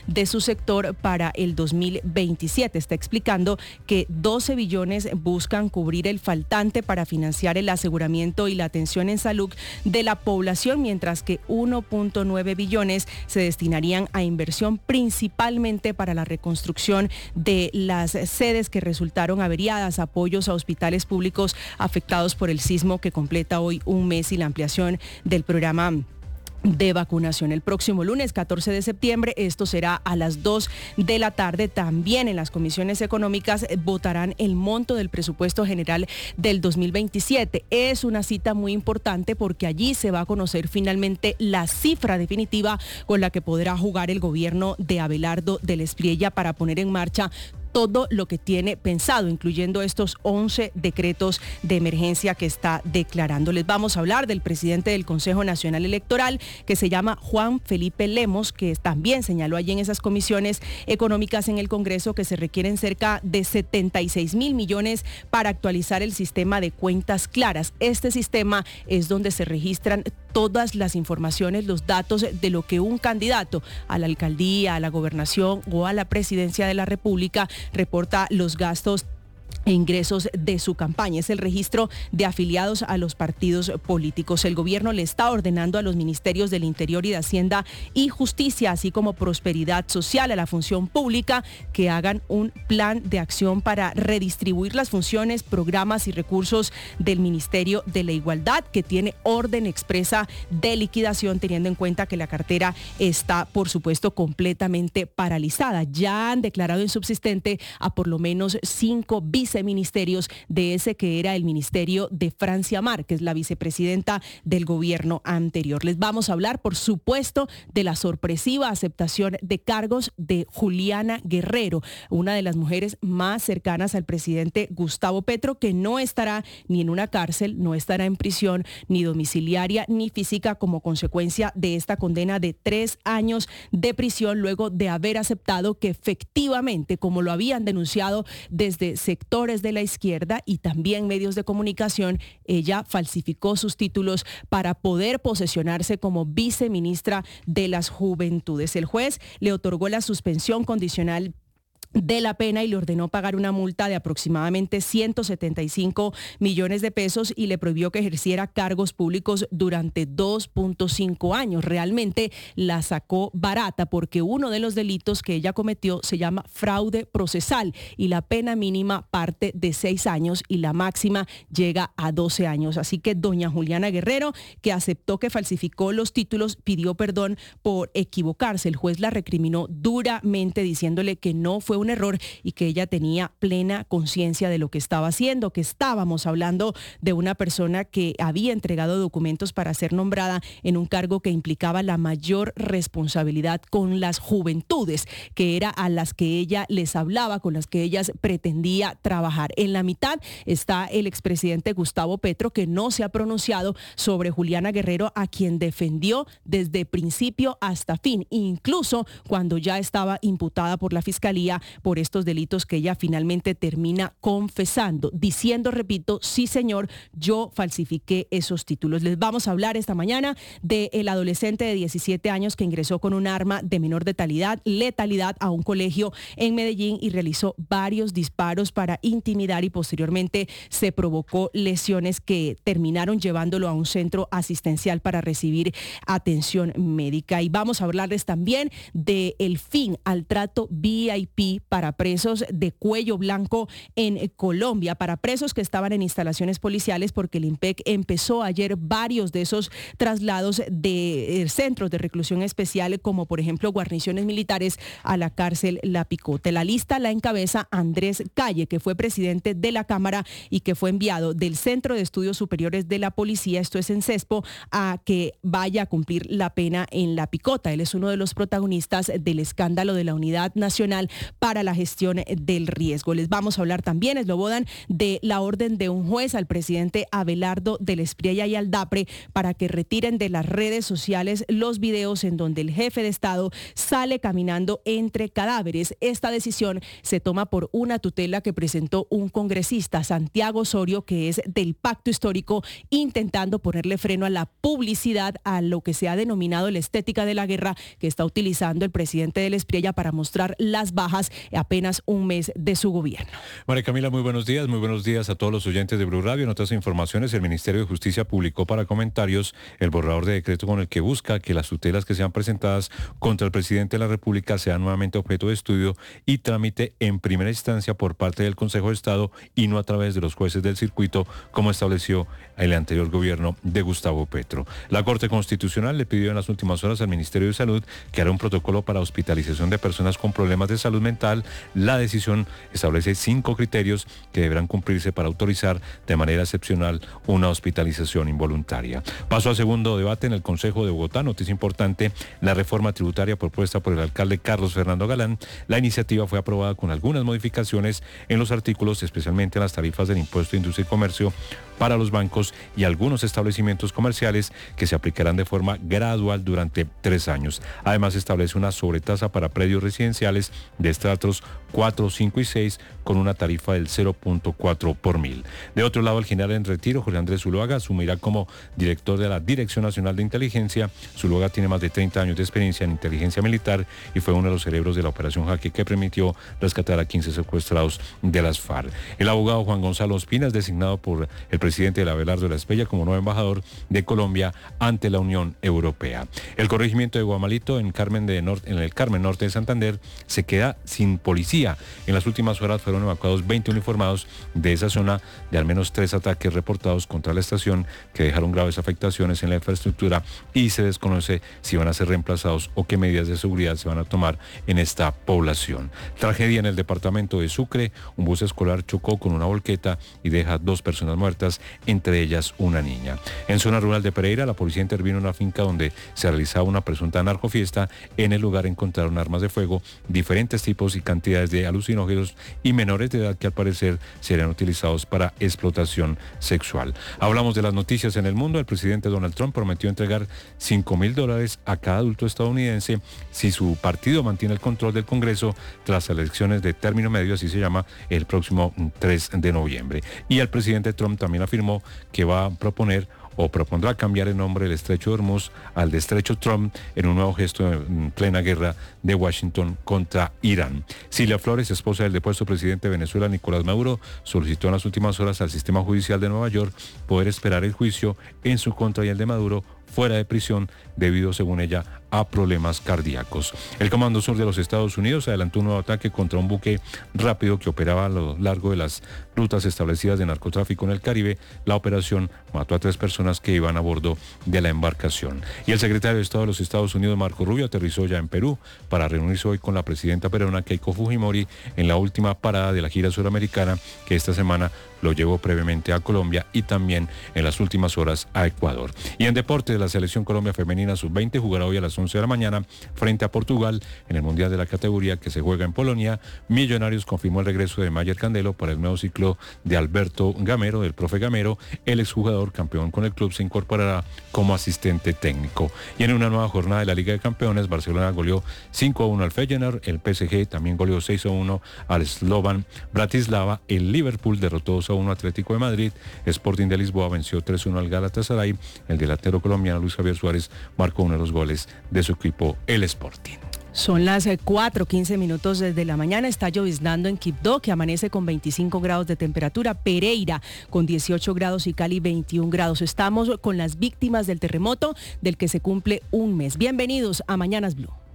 de su sector para el 2027. Está explicando que 12 billones buscan cubrir el faltante para financiar el aseguramiento y la atención en salud de la población, mientras que 1.9 billones se destinarían a inversión principalmente para la reconstrucción de las sedes que resultaron averiadas, apoyos a hospitales públicos afectados por el sismo que completa hoy un mes y la ampliación del programa de vacunación. El próximo lunes 14 de septiembre, esto será a las 2 de la tarde. También en las comisiones económicas votarán el monto del presupuesto general del 2027. Es una cita muy importante porque allí se va a conocer finalmente la cifra definitiva con la que podrá jugar el gobierno de Abelardo del Espriella para poner en marcha todo lo que tiene pensado, incluyendo estos 11 decretos de emergencia que está declarando. Les vamos a hablar del presidente del Consejo Nacional Electoral, que se llama Juan Felipe Lemos, que también señaló allí en esas comisiones económicas en el Congreso que se requieren cerca de 76.000 millones para actualizar el sistema de cuentas claras. Este sistema es donde se registran todas las informaciones, los datos de lo que un candidato a la alcaldía, a la gobernación o a la presidencia de la República reporta los gastos e ingresos de su campaña. Es el registro de afiliados a los partidos políticos. El gobierno le está ordenando a los ministerios del Interior y de Hacienda y Justicia, así como Prosperidad Social, a la función pública, que hagan un plan de acción para redistribuir las funciones, programas y recursos del Ministerio de la Igualdad, que tiene orden expresa de liquidación, teniendo en cuenta que la cartera está, por supuesto, completamente paralizada. Ya han declarado insubsistente a por lo menos 5 viceministerios de ese que era el ministerio de Francia Márquez, la vicepresidenta del gobierno anterior. Les vamos a hablar, por supuesto, de la sorpresiva aceptación de cargos de Juliana Guerrero, una de las mujeres más cercanas al presidente Gustavo Petro, que no estará ni en una cárcel, no estará en prisión, ni domiciliaria, ni física, como consecuencia de esta condena de 3 años de prisión, luego de haber aceptado que efectivamente, como lo habían denunciado desde sectores de la izquierda y también medios de comunicación, ella falsificó sus títulos para poder posesionarse como viceministra de las Juventudes. El juez le otorgó la suspensión condicional de la pena y le ordenó pagar una multa de aproximadamente 175 millones de pesos y le prohibió que ejerciera cargos públicos durante 2.5 años. Realmente la sacó barata porque uno de los delitos que ella cometió se llama fraude procesal y la pena mínima parte de 6 años y la máxima llega a 12 años. Así que doña Juliana Guerrero, que aceptó que falsificó los títulos, pidió perdón por equivocarse. El juez la recriminó duramente diciéndole que no fue un error y que ella tenía plena conciencia de lo que estaba haciendo, que estábamos hablando de una persona que había entregado documentos para ser nombrada en un cargo que implicaba la mayor responsabilidad con las juventudes, que era a las que ella les hablaba, con las que ellas pretendía trabajar. En la mitad está el expresidente Gustavo Petro, que no se ha pronunciado sobre Juliana Guerrero, a quien defendió desde principio hasta fin, incluso cuando ya estaba imputada por la Fiscalía por estos delitos que ella finalmente termina confesando, diciendo, repito, sí señor, yo falsifiqué esos títulos. Les vamos a hablar esta mañana del adolescente de 17 años que ingresó con un arma de menor letalidad a un colegio en Medellín y realizó varios disparos para intimidar y posteriormente se provocó lesiones que terminaron llevándolo a un centro asistencial para recibir atención médica. Y vamos a hablarles también del fin al trato VIP para presos de cuello blanco en Colombia, para presos que estaban en instalaciones policiales, porque el IMPEC empezó ayer varios de esos traslados de centros de reclusión especial, como por ejemplo guarniciones militares, a la cárcel La Picota. La lista la encabeza Andrés Calle, que fue presidente de la Cámara y que fue enviado del Centro de Estudios Superiores de la Policía, esto es en CESPO, a que vaya a cumplir la pena en La Picota. Él es uno de los protagonistas del escándalo de la Unidad Nacional para la gestión del riesgo. Les vamos a hablar también, Slobodan, de la orden de un juez al presidente Abelardo del Espriella y al DAPRE para que retiren de las redes sociales los videos en donde el jefe de Estado sale caminando entre cadáveres. Esta decisión se toma por una tutela que presentó un congresista, Santiago Osorio, que es del Pacto Histórico, intentando ponerle freno a la publicidad, a lo que se ha denominado la estética de la guerra que está utilizando el presidente del Espriella para mostrar las bajas apenas un mes de su gobierno. María Camila, muy buenos días a todos los oyentes de Blue Radio. En otras informaciones, el Ministerio de Justicia publicó para comentarios el borrador de decreto con el que busca que las tutelas que sean presentadas contra el presidente de la República sean nuevamente objeto de estudio y trámite en primera instancia por parte del Consejo de Estado y no a través de los jueces del circuito, como estableció el anterior gobierno de Gustavo Petro. La Corte Constitucional le pidió en las últimas horas al Ministerio de Salud que hará un protocolo para hospitalización de personas con problemas de salud mental. La decisión establece 5 criterios que deberán cumplirse para autorizar de manera excepcional una hospitalización involuntaria. Pasó al segundo debate en el Consejo de Bogotá. Noticia importante: la reforma tributaria propuesta por el alcalde Carlos Fernando Galán. La iniciativa fue aprobada con algunas modificaciones en los artículos, especialmente en las tarifas del impuesto de industria y comercio para los bancos y algunos establecimientos comerciales, que se aplicarán de forma gradual durante 3 años. Además, establece una sobretasa para predios residenciales de estratos 4, 5 y 6 con una tarifa del 0.4 por mil. De otro lado, el general en retiro, José Andrés Zuluaga, asumirá como director de la Dirección Nacional de Inteligencia. Zuluaga tiene más de 30 años de experiencia en inteligencia militar y fue uno de los cerebros de la Operación Jaque, que permitió rescatar a 15 secuestrados de las FARC. El abogado Juan Gonzalo Ospina es designado por el presidente de Abelardo de la Espriella como nuevo embajador de Colombia ante la Unión Europea. El corregimiento de Guamalito, en el Carmen Norte de Santander, se queda sin policía. En las últimas horas fueron evacuados 20 uniformados de esa zona de al menos 3 ataques reportados contra la estación, que dejaron graves afectaciones en la infraestructura, y se desconoce si van a ser reemplazados o qué medidas de seguridad se van a tomar en esta población. Tragedia en el departamento de Sucre. Un bus escolar chocó con una volqueta y deja 2 personas muertas, entre ellas una niña. En zona rural de Pereira, la policía intervino en una finca donde se realizaba una presunta narcofiesta. En el lugar encontraron armas de fuego, diferentes tipos y cantidades de alucinógenos y menores de edad que al parecer serían utilizados para explotación sexual. Hablamos de las noticias en el mundo. El presidente Donald Trump prometió entregar $5,000 a cada adulto estadounidense si su partido mantiene el control del Congreso tras las elecciones de término medio, así se llama, el próximo 3 de noviembre. Y el presidente Trump también afirmó que va a propondrá cambiar el nombre del estrecho de Hormuz al de estrecho Trump, en un nuevo gesto en plena guerra de Washington contra Irán. Cilia Flores, esposa del depuesto presidente de Venezuela, Nicolás Maduro, solicitó en las últimas horas al sistema judicial de Nueva York poder esperar el juicio en su contra y el de Maduro fuera de prisión debido, según ella, a problemas cardíacos. El Comando Sur de los Estados Unidos adelantó un nuevo ataque contra un buque rápido que operaba a lo largo de las rutas establecidas de narcotráfico en el Caribe. La operación mató a 3 personas que iban a bordo de la embarcación. Y el secretario de Estado de los Estados Unidos, Marco Rubio, aterrizó ya en Perú para reunirse hoy con la presidenta peruana Keiko Fujimori en la última parada de la gira suramericana, que esta semana lo llevó previamente a Colombia y también en las últimas horas a Ecuador. Y en deportes, la selección Colombia femenina sub-20 jugará hoy a las 11 de la mañana frente a Portugal en el Mundial de la categoría que se juega en Polonia. Millonarios confirmó el regreso de Mayer Candelo para el nuevo ciclo de Alberto Gamero, del profe Gamero. El exjugador campeón con el club se incorporará como asistente técnico. Y en una nueva jornada de la Liga de Campeones, Barcelona goleó 5-1 al Feyenoord, el PSG también goleó 6-1 al Slovan Bratislava, el Liverpool derrotó 2-1 Atlético de Madrid, Sporting de Lisboa venció 3-1 al Galatasaray. El delantero colombiano Luis Javier Suárez marcó uno de los goles de su equipo, el Sporting. Son las 4:15 desde la mañana. Está lloviznando en Quibdó, que amanece con 25 grados de temperatura. Pereira con 18 grados y Cali 21 grados. Estamos con las víctimas del terremoto, del que se cumple un mes. Bienvenidos a Mañanas Blue.